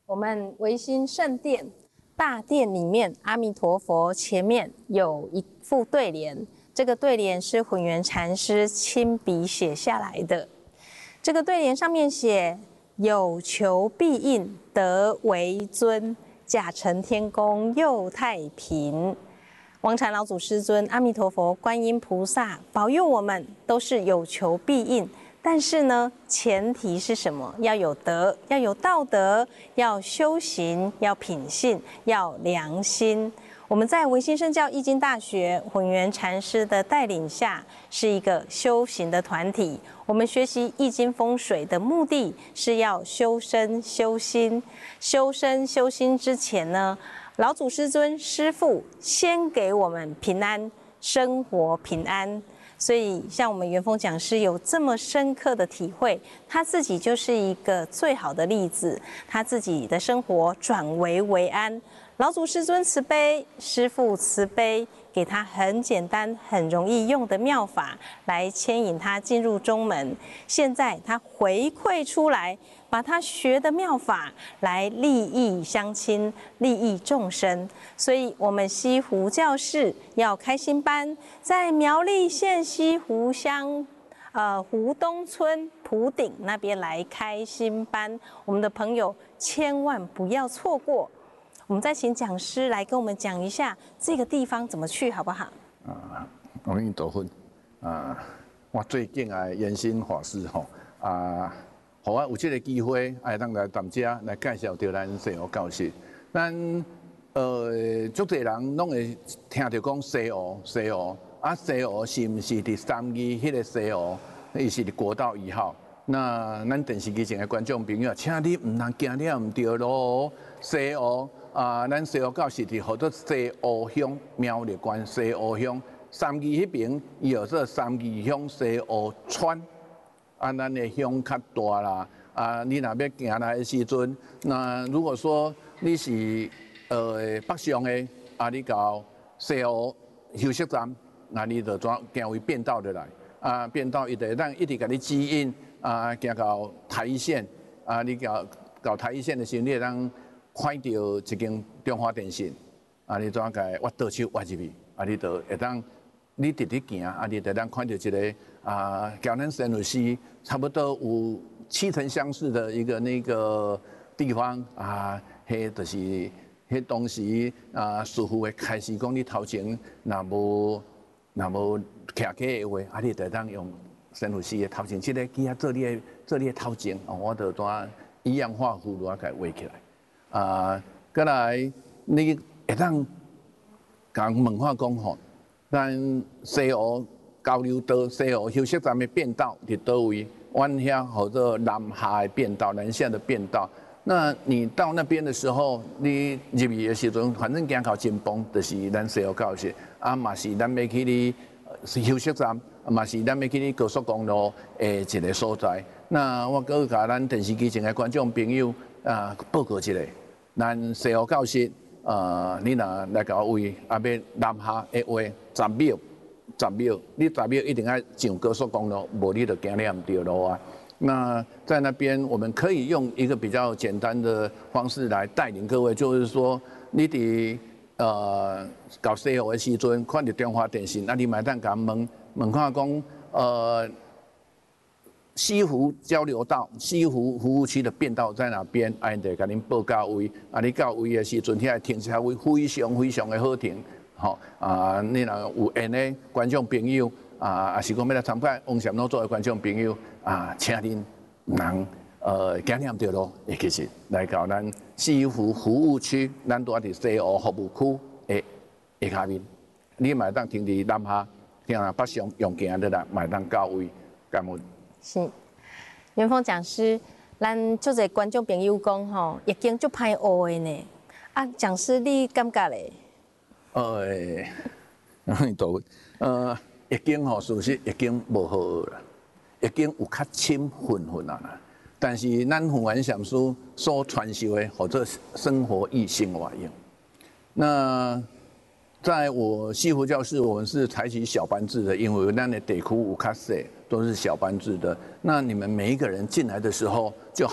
我们维新圣殿大殿里面，阿弥陀佛前面有一副对联，这个对联是混元禅师亲笔写下来的。这个对联上面写：有求必应，得为尊，假成天公佑太平。王禅老祖师尊、阿弥陀佛、观音菩萨保佑我们都是有求必应。但是呢，前提是什么？要有德，要有道德，要修行，要品性，要良心。我们在维新圣教易经大学混元禅师的带领下，是一个修行的团体。我们学习易经风水的目的是要修身修心。修身修心之前呢，老祖师尊师父先给我们平安，生活平安。所以，像我们元丰讲师有这么深刻的体会，他自己就是一个最好的例子。他自己的生活转危为安，老祖师尊慈悲，师父慈悲，给他很简单、很容易用的妙法来牵引他进入宗门。现在他回馈出来，把他学的妙法来利益乡亲、利益众生。所以，我们西湖教室要开新班，在苗栗县西湖乡湖东村埔顶那边来开新班，我们的朋友千万不要错过。我们再请讲师来跟我们讲一下这个地方怎么去，好不好？ 阿弥陀佛。我最敬爱延新法师吼互我有这个机会，当来踮遮来介绍到咱西湖教室。咱足侪人拢会听到讲西湖，西湖西湖是毋是伫三义迄个西湖？伊是伫国道1号。那咱电视机前的观众朋友，请你唔通行了唔对路哦。西湖咱西湖教室伫号做西湖乡苗栗县西湖乡，三义迄边伊有做三义乡西湖村。咱的乡较大啦，你若要行来的时阵，那如果说你是北上的，你到西湖休息站，那你就行为变道的来，变道伊就会当一直甲你指引，行到台一线，你到台一线的时候，你会当看到一间中华电信，你怎甲挖倒手挖入去，你就会当。你直直行，你就当看到一个跟咱新竹市差不多有7层相似的一个那个地方迄就是迄当时师傅会开始讲你头前若无徛起的话，你就当用新竹市的头前这个机做你的头前，我就当一氧化葫芦给围起来。再来你会当讲问话讲吼。咱西湖交流道、西湖休息站的变道伫倒位？阮遐叫做南下的变道、南下的变道。那你到那边的时候，你入去的时阵，反正行到前方就是咱西湖教室，嘛是咱要去你休息站，嘛是咱要去你高速公路的一个所在。那我搁甲咱电视机前的观众朋友报告一下，咱西湖教室。你若来到位，要南下的话，10秒，你10秒一定要上高速公路，无你就行了唔对路啊。那在那边，我们可以用一个比较简单的方式来带领各位，就是说，你伫到西湖的时阵，看到中华电信，你买当甲问看讲，西湖交流道、西湖服务区的变道在哪边？因就甲恁报到位。你到位的时阵，遐停车位非常的好停。你若有缘的观众朋友，也是讲要来参加王禅老祖的观众朋友，请恁唔通行念对路，其实来到咱西湖服务区，咱住伫西湖服务区的下面，你嘛当停伫南下，听北上用行的啦，嘛当到位，感恩。 是，元丰讲师，咱足侪观众朋友讲吼，易经足歹学的呢。讲师你感觉咧？ 易经吼，事实易经无好学啦，易经有较深混啦。但是咱弘元禅师所传授的，或者生活易生活用。那在我西湖教室，我们是采取小班制的，因为咱的地区有较细，都是小班制的。那你们每一个人进来的时候，就